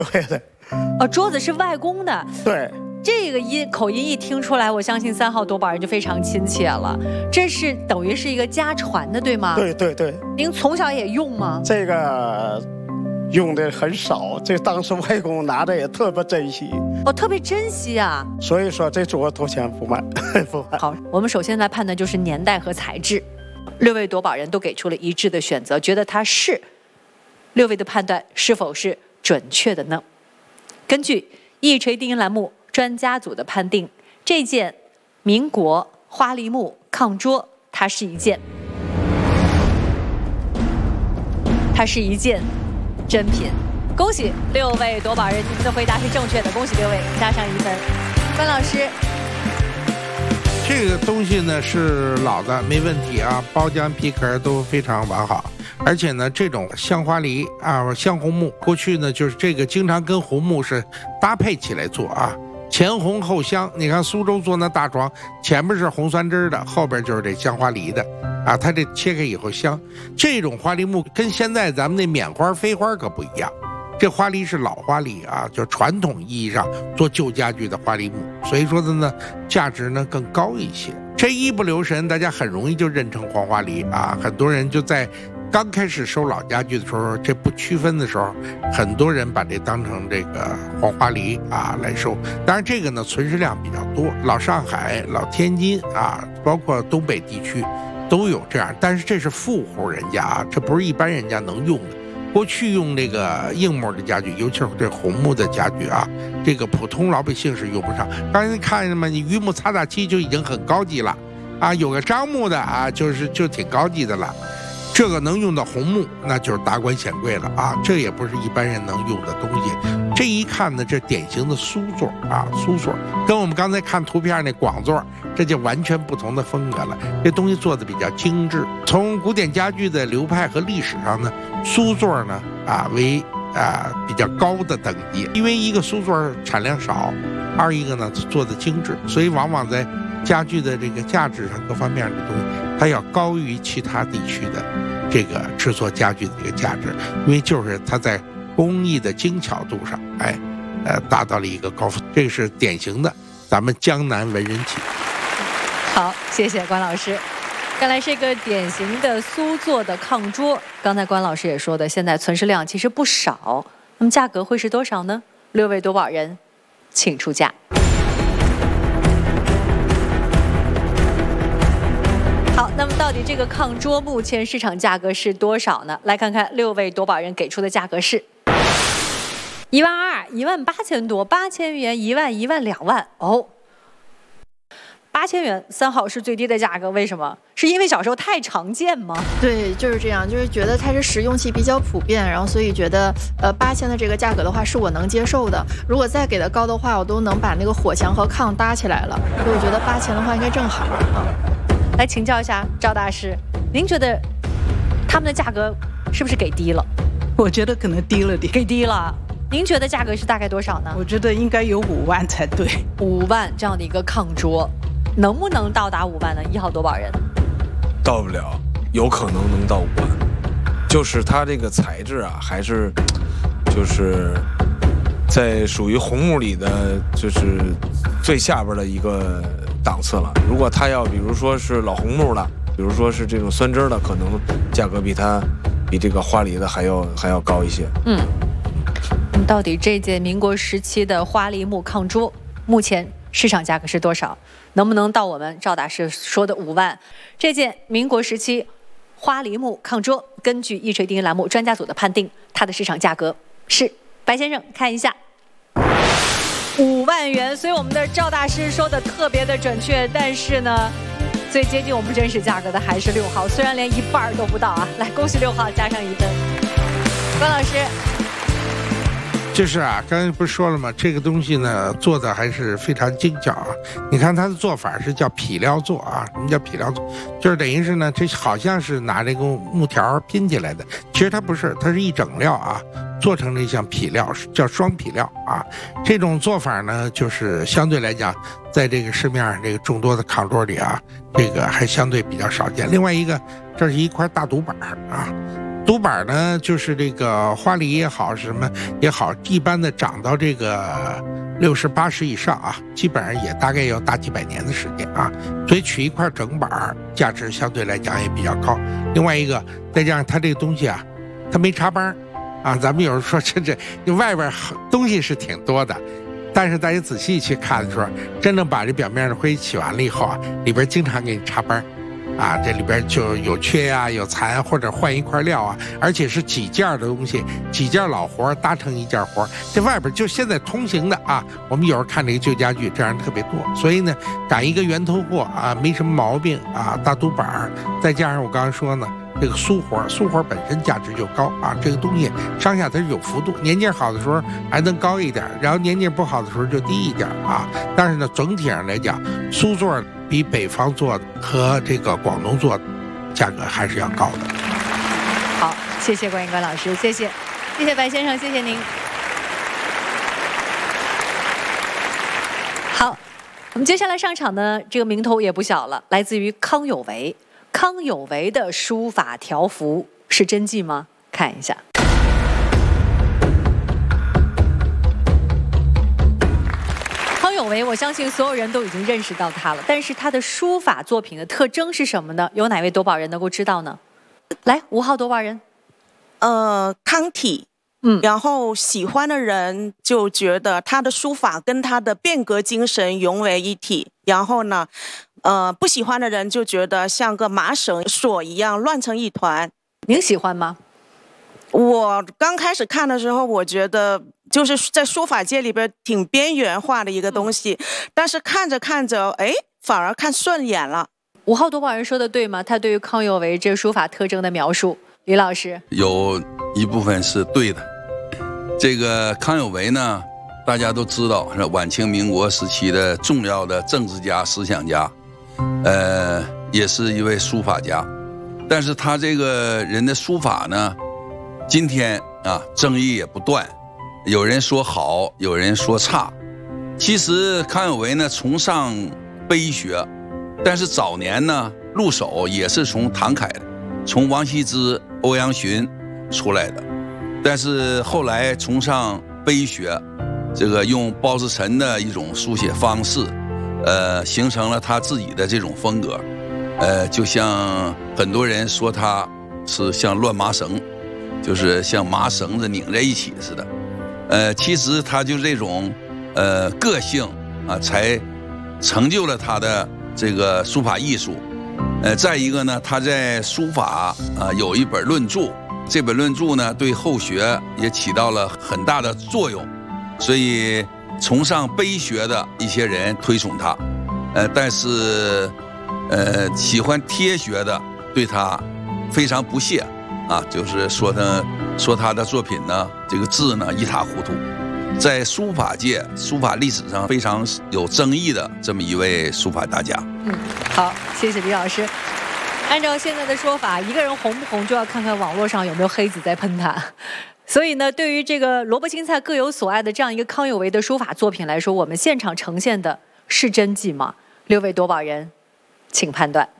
对对。 哦，桌子是外公的。 对。 这个口音一听出来，我相信3号夺宝人就非常亲切了。这是等于是一个家传的，对吗？ 对对对。 您从小也用吗？ 这个用的很少，这当时外公拿的也特别珍惜。 哦，特别珍惜啊。 所以说这桌多钱不卖，不卖。 好，我们首先来判断就是年代和材质。6位夺宝人都给出了一致的选择，觉得它是。6位的判断是否是准确的呢？根据一锤定音栏目专家组的判定，这件民国花梨木炕桌，它是一件真品。恭喜6位夺宝人，你们的回答是正确的，恭喜6位，加上1分。关老师， 这个东西呢是老的，没问题啊，包浆皮壳都非常完好。而且呢，这种香花梨啊、香红木，过去呢就是这个经常跟红木是搭配起来做啊，前红后香。你看苏州做那大床，前面是红酸枝的，后边就是这香花梨的啊，它这切开以后香。这种花梨木跟现在咱们那缅花、飞花可不一样，这花梨是老花梨啊，就传统意义上做旧家具的花梨木，所以说的呢价值呢更高一些。这一不留神，大家很容易就认成黄花梨啊，很多人就在刚开始收老家具的时候，这不区分的时候，很多人把这当成这个黄花梨啊来收。当然这个呢存世量比较多，老上海、老天津啊，包括东北地区都有这样，但是这是富户人家啊，这不是一般人家能用的。过去用这个硬木的家具，尤其是这红木的家具啊，这个普通老百姓是用不上。刚才看见吗？你榆木擦打漆就已经很高级了啊，有个樟木的啊，就挺高级的了。这个能用到红木，那就是达官显贵了啊！这也不是一般人能用的东西。这一看呢，这典型的苏座啊，苏座跟我们刚才看图片那广座，这就完全不同的风格了。这东西做的比较精致。从古典家具的流派和历史上呢，苏座呢为比较高的等级，因为一个苏座产量少，二一个呢做的精致，所以往往在家具的这个价值上各方面的东西，它要高于其他地区的这个制作家具的这个价值，因为就是它在工艺的精巧度上，达到了一个高峰。这个是典型的咱们江南文人起。 好，谢谢关老师。看来是一个典型的苏座的炕桌。刚才关老师也说的，现在存世量其实不少，那么价格会是多少呢？6位夺宝人，请出价。好，那么到底这个炕桌目前市场价格是多少呢？来看看6位夺宝人给出的价格是12000、18000多、8000元、1万、1万、2万。哦，8000元，3号是最低的价格，为什么？是因为小时候太常见吗？ 对，就是这样，就是觉得它是实用性比较普遍，然后所以觉得8000的这个价格的话是我能接受的。如果再给的高的话，我都能把那个火墙和炕搭起来了，所以我觉得8000的话应该正好啊。 来请教一下赵大师，您觉得他们的价格是不是给低了？ 我觉得可能低了点， 给低了。您觉得价格是大概多少呢？ 我觉得应该有5万才对。 5万这样的一个炕桌，能不能到达5万呢？1号夺宝人， 到不了，有可能能到5万，就是它这个材质啊，还是就是在属于红木里的，就是最下边的一个档次了。如果它要比如说是老红木的，比如说是这种酸枝的，可能价格比这个花梨的还要高一些。 到底这件民国时期的花梨木炕桌目前市场价格是多少？能不能到我们赵大师说的5万？这件民国时期花梨木炕桌，根据一锤定音栏目专家组的判定，它的市场价格是，白先生看一下，5万元。所以我们的赵大师说的特别的准确，但是呢，最接近我们真实价格的还是6号，虽然连1半都不到啊。来，恭喜6号加上1分。关老师。 就是啊，刚才不是说了吗？这个东西呢，做的还是非常精巧啊。你看它的做法是叫匹料做啊。什么叫匹料做？就是等于是呢，这好像是拿这个木条拼起来的，其实它不是，它是一整料啊，做成这项匹料，叫双匹料啊。这种做法呢，就是相对来讲，在这个市面上这个众多的炕桌里啊，这个还相对比较少见。另外一个，这是一块大独板啊。 独板呢，就是这个花梨也好，什么也好，一般的长到这个60、80以上啊，基本上也大概要大几百年的时间啊。所以取一块整板，价值相对来讲也比较高。另外一个，再加上它这个东西啊，它没插帮啊。咱们有人说这外边东西是挺多的，但是大家仔细去看的时候，真正把这表面的灰起完了以后啊，里边经常给你插帮。啊，这里边就有缺呀、有残，或者换一块料啊，而且是几件的东西，几件老活搭成一件活。这外边就现在通行的啊，我们有时候看这个旧家具，这样特别多。所以呢，赶一个源头货啊，没什么毛病啊，大独板，再加上我刚才说呢，这个苏活本身价值就高啊，这个东西上下它是有幅度，年景好的时候还能高一点，然后年景不好的时候就低一点啊。但是呢，整体上来讲，苏座比北方做的和这个广东做的价格还是要高的。 好，谢谢关一关老师，谢谢白先生，谢谢您。好，我们接下来上场呢，这个名头也不小了，来自于康有为。康有为的书法条幅是真迹吗？看一下。康有为，我相信所有人都已经认识到他了，但是他的书法作品的特征是什么呢？有哪位夺宝人能够知道呢？来，5号夺宝人。 康体。然后喜欢的人就觉得他的书法跟他的变革精神融为一体，然后呢，不喜欢的人就觉得像个麻绳索一样乱成一团。 您喜欢吗？ 我刚开始看的时候，我觉得就是在书法界里边挺边缘化的一个东西，但是看着看着，哎，反而看顺眼了。 5号夺宝人说的对吗？他对于康有为这书法特征的描述，李老师。 有一部分是对的。这个康有为呢，大家都知道是晚清民国时期的重要的政治家、思想家，也是一位书法家。但是他这个人的书法呢，今天啊争议也不断，有人说好，有人说差。其实康有为呢崇尚碑学，但是早年呢入手也是从唐楷的，从王羲之、欧阳询出来的。但是后来崇尚碑学，这个用包世臣的一种书写方式，形成了他自己的这种风格。就像很多人说他是像乱麻绳，就是像麻绳子拧在一起似的。其实他就这种个性啊，才成就了他的这个书法艺术。再一个呢，他在书法有一本论著。这本论著呢，对后学也起到了很大的作用，所以崇尚碑学的一些人推崇他，但是喜欢贴学的对他非常不屑啊，就是说他的作品呢，这个字呢一塌糊涂，在书法界、书法历史上非常有争议的这么一位书法大家。 好，谢谢李老师。按照现在的说法，一个人红不红就要看看网络上有没有黑子在喷他。所以呢，对于这个萝卜青菜各有所爱的这样一个康有为的书法作品来说，我们现场呈现的是真迹吗？6位夺宝人，请判断。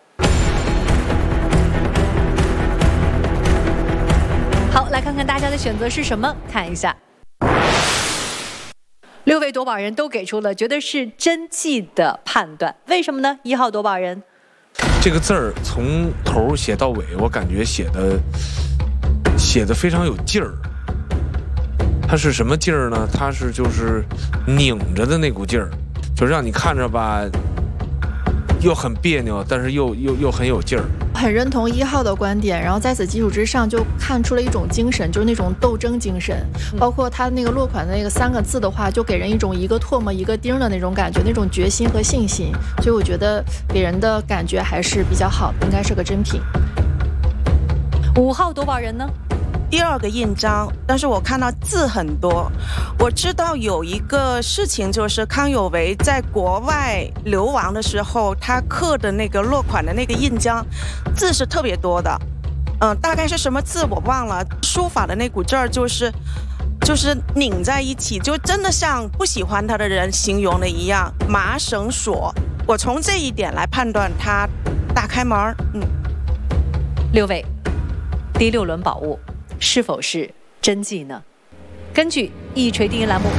好，来看看大家的选择是什么，看一下。6位夺宝人都给出了觉得是真迹的判断，为什么呢？1号夺宝人。 这个字儿从头写到尾，我感觉写的非常有劲儿。它是什么劲儿呢？它是就是拧着的那股劲儿，就让你看着吧，又很别扭，但是又很有劲儿。 很认同1号的观点，然后在此基础之上就看出了一种精神，就是那种斗争精神。包括他那个落款的那个3个字的话，就给人一种一个唾沫一个钉的那种感觉，那种决心和信心。所以我觉得给人的感觉还是比较好的，应该是个真品。 5号夺宝人呢？ 第2个印章，但是我看到字很多。我知道有一个事情，就是康有为在国外流亡的时候，他刻的那个落款的那个印章，字是特别多的。大概是什么字我忘了。书法的那股劲儿，就是拧在一起，就真的像不喜欢他的人形容的一样，麻绳索。我从这一点来判断他大开门。 6位。 第6轮宝物是否是真迹呢？根据一锤定音栏目